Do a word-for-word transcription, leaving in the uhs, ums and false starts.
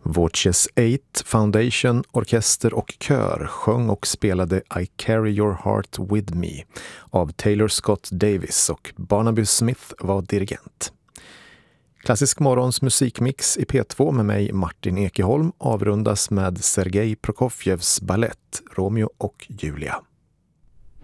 Voces eight Foundation, orkester och kör sjöng och spelade I Carry Your Heart With Me av Taylor Scott Davis och Barnaby Smith var dirigent. Klassisk morgons musikmix i P två med mig Martin Ekeholm avrundas med Sergej Prokofjevs ballett Romeo och Julia.